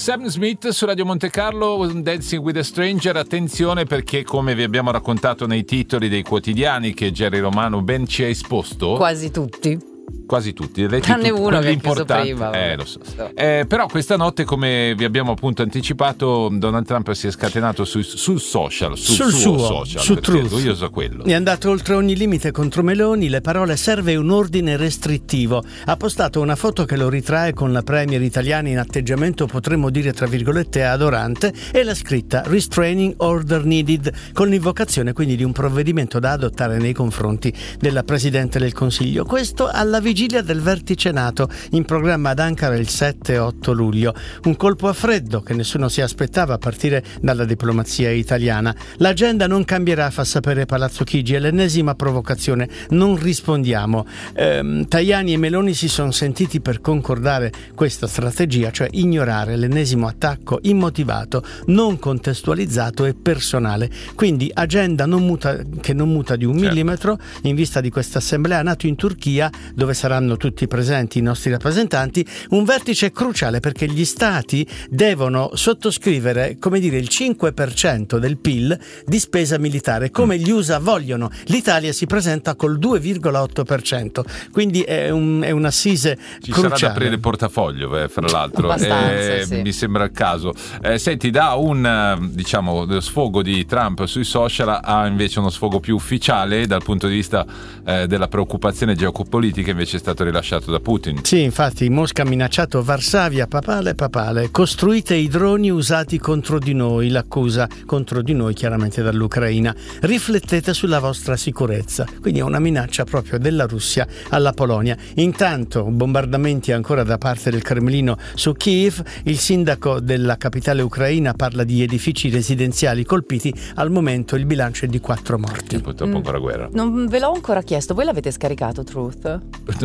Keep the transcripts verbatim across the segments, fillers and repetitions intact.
Sam Smith su Radio Monte Carlo, Dancing with a Stranger. Attenzione, perché come vi abbiamo raccontato nei titoli dei quotidiani che Jerry Romano ben ci ha esposto, quasi tutti quasi tutti, tranne tutti, uno che ha chiuso importanti. prima. Eh, lo so. Eh, però questa notte, come vi abbiamo appunto anticipato, Donald Trump si è scatenato su, sul social, sul, sul suo suo, social, su Truth. lui usa quello. È andato oltre ogni limite contro Meloni, le parole "serve un ordine restrittivo". Ha postato una foto che lo ritrae con la premier italiana in atteggiamento, potremmo dire tra virgolette, adorante, e la scritta "Restraining Order Needed", con l'invocazione quindi di un provvedimento da adottare nei confronti della Presidente del Consiglio. Questo alla vigilia del vertice NATO in programma ad Ankara il sette e otto luglio. Un colpo a freddo che nessuno si aspettava a partire dalla diplomazia italiana. L'agenda non cambierà, fa sapere Palazzo Chigi, è l'ennesima provocazione. Non rispondiamo. Ehm, Tajani e Meloni si sono sentiti per concordare questa strategia, cioè ignorare l'ennesimo attacco immotivato, non contestualizzato e personale. Quindi agenda non muta, che non muta di un certo. millimetro in vista di questa assemblea NATO in Turchia, dove saranno tutti presenti i nostri rappresentanti. Un vertice cruciale perché gli stati devono sottoscrivere, come dire, il cinque per cento del P I L di spesa militare, come gli U S A vogliono. L'Italia si presenta col due virgola otto per cento, quindi è, un, è un'assise Ci cruciale. sarà da aprire il portafoglio, eh, fra l'altro. Abbastanza, eh, sì. Mi sembra il caso. Eh, senti, da un diciamo sfogo di Trump sui social a invece uno sfogo più ufficiale dal punto di vista eh, della preoccupazione geopolitica, invece è stato rilasciato da Putin. Sì, infatti Mosca ha minacciato Varsavia, papale, papale, costruite i droni usati contro di noi, l'accusa contro di noi chiaramente dall'Ucraina, riflettete sulla vostra sicurezza, quindi è una minaccia proprio della Russia alla Polonia. Intanto bombardamenti ancora da parte del Cremlino su Kiev, il sindaco della capitale ucraina parla di edifici residenziali colpiti, al momento il bilancio è di quattro morti. E purtroppo ancora guerra. Non ve l'ho ancora chiesto, voi l'avete scaricato Truth?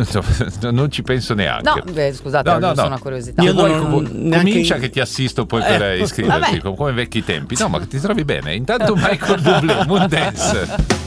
Non ci penso neanche. No, beh, scusate, no, non no, sono no. una curiosità. Io Vuoi, non- com- neanche- comincia che ti assisto poi per Eh, iscriverti vabbè. come ai vecchi tempi. No, ma ti trovi bene. Intanto Michael Bublé, Moondance.